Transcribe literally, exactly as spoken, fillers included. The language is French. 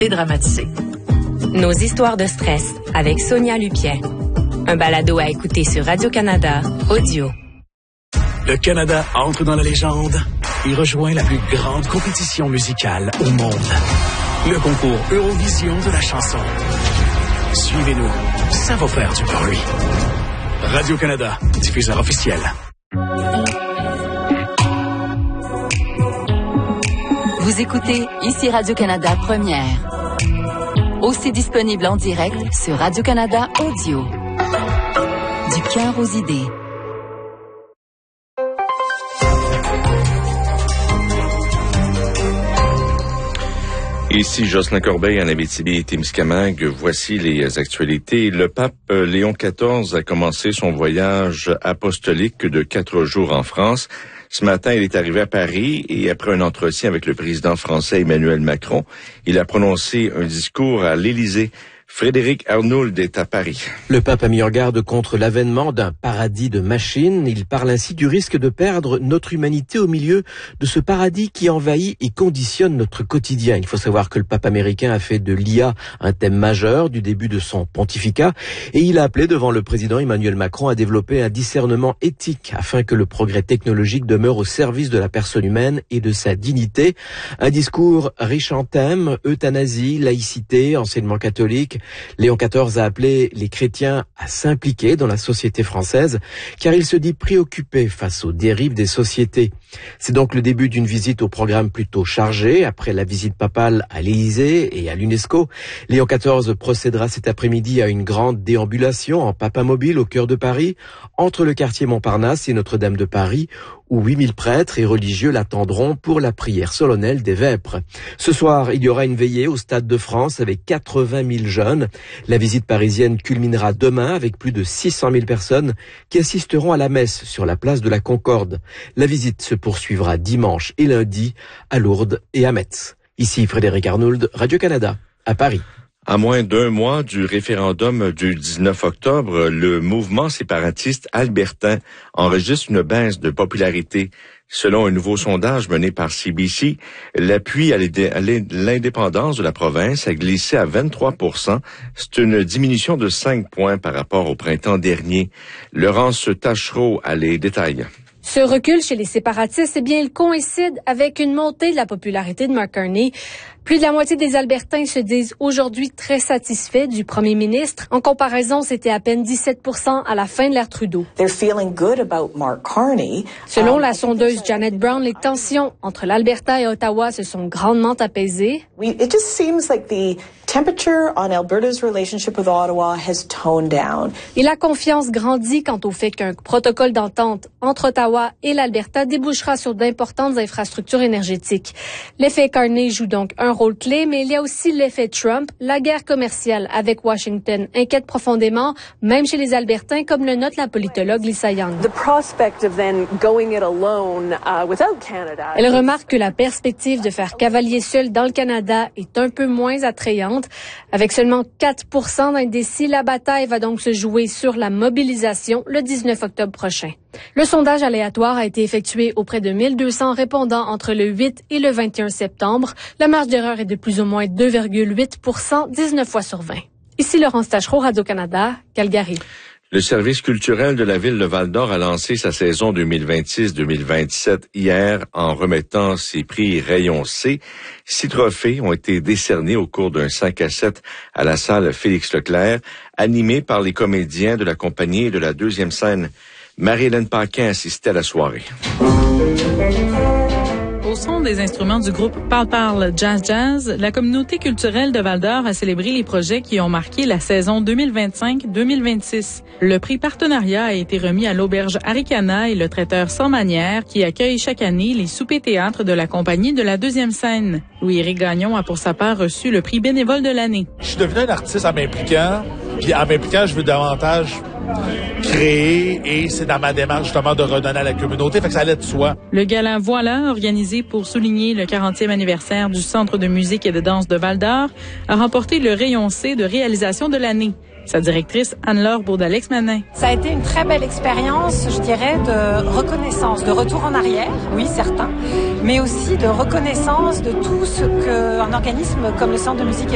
Dédramatiser. Nos histoires de stress avec Sonia Lupien. Un balado à écouter sur Radio-Canada Audio. Le Canada entre dans la légende et rejoint la plus grande compétition musicale au monde. Le concours Eurovision de la chanson. Suivez-nous, ça va faire du bruit. Radio-Canada, diffuseur officiel. Vous écoutez ici Radio-Canada Première. Aussi disponible en direct sur Radio-Canada Audio. Du cœur aux idées. Ici Jocelyn Corbeil en Abitibi-Témiscamingue. Voici les actualités. Le pape Léon quatorze a commencé son voyage apostolique de quatre jours en France. Ce matin, il est arrivé à Paris et après un entretien avec le président français Emmanuel Macron, il a prononcé un discours à l'Élysée. Frédéric Arnould est à Paris. Le pape a mis en garde contre l'avènement d'un paradis de machines. Il parle ainsi du risque de perdre notre humanité au milieu de ce paradis qui envahit et conditionne notre quotidien. Il faut savoir que le pape américain a fait de l'I A un thème majeur du début de son pontificat et il a appelé devant le président Emmanuel Macron à développer un discernement éthique afin que le progrès technologique demeure au service de la personne humaine et de sa dignité. Un discours riche en thèmes, euthanasie, laïcité, enseignement catholique. Léon quatorze a appelé les chrétiens à s'impliquer dans la société française, car il se dit préoccupé face aux dérives des sociétés. C'est donc le début d'une visite au programme plutôt chargé. Après la visite papale à l'Élysée et à l'UNESCO, Léon quatorze procédera cet après-midi à une grande déambulation en papamobile au cœur de Paris, entre le quartier Montparnasse et Notre-Dame de Paris, où huit mille prêtres et religieux l'attendront pour la prière solennelle des Vêpres. Ce soir, il y aura une veillée au Stade de France avec quatre-vingt mille jeunes. La visite parisienne culminera demain avec plus de six cent mille personnes qui assisteront à la messe sur la place de la Concorde. La visite se poursuivra dimanche et lundi à Lourdes et à Metz. Ici Frédéric Arnould, Radio-Canada, à Paris. À moins d'un mois du référendum du dix-neuf octobre, le mouvement séparatiste albertain enregistre une baisse de popularité. Selon un nouveau sondage mené par C B C, l'appui à l'indépendance de la province a glissé à vingt-trois pour cent. C'est une diminution de cinq points par rapport au printemps dernier. Laurence Taschereau a les détails. Ce recul chez les séparatistes, eh bien, il coïncide avec une montée de la popularité de Mark Carney. Plus de la moitié des Albertains se disent aujourd'hui très satisfaits du premier ministre. En comparaison, c'était à peine dix-sept pour cent à la fin de l'ère Trudeau. Selon la sondeuse Janet Brown, les tensions entre l'Alberta et Ottawa se sont grandement apaisées. It just seems like the temperature on Alberta's relationship with Ottawa has toned down. Et la confiance grandit quant au fait qu'un protocole d'entente entre Ottawa et l'Alberta débouchera sur d'importantes infrastructures énergétiques. L'effet Carney joue donc un rôle clé, mais il y a aussi l'effet Trump. La guerre commerciale avec Washington inquiète profondément, même chez les Albertains, comme le note la politologue Lisa Young. The prospect of then going it alone uh, without Canada. Elle remarque que la perspective de faire cavalier seul dans le Canada est un peu moins attrayante. Avec seulement quatre pour cent d'indécis, la bataille va donc se jouer sur la mobilisation le dix-neuf octobre prochain. Le sondage aléatoire a été effectué auprès de mille deux cents répondants entre le huit et le vingt et un septembre. La marge d'erreur est de plus ou moins deux virgule huit pour cent, dix-neuf fois sur vingt. Ici Laurence Taschereau, Radio-Canada, Calgary. Le service culturel de la ville de Val-d'Or a lancé sa saison deux mille vingt-six deux mille vingt-sept hier en remettant ses prix Rayon C. Six trophées ont été décernés au cours d'un cinq à sept à la salle Félix-Leclerc, animé par les comédiens de la compagnie et de la deuxième scène. Marie-Hélène Paquin assistait à la soirée. Au son des instruments du groupe Parle Parle Jazz Jazz, la communauté culturelle de Val-d'Or a célébré les projets qui ont marqué la saison deux mille vingt-cinq deux mille vingt-six. Le prix partenariat a été remis à l'auberge Aricana et le traiteur Sans Manière qui accueille chaque année les soupers théâtres de la compagnie de la deuxième scène. Louis-Éric Gagnon a pour sa part reçu le prix bénévole de l'année. Je suis devenu un artiste en m'impliquant, puis en m'impliquant, je veux davantage créer et c'est dans ma démarche justement de redonner à la communauté, fait que ça allait de soi. Le gala Voilà, organisé pour souligner le quarantième anniversaire du Centre de musique et de danse de Val-d'Or, a remporté le Rayon C de réalisation de l'année. Sa directrice, Anne-Laure Baudalex-Manin. Ça a été une très belle expérience, je dirais, de reconnaissance, de retour en arrière, oui, certain, mais aussi de reconnaissance de tout ce qu'un organisme comme le Centre de musique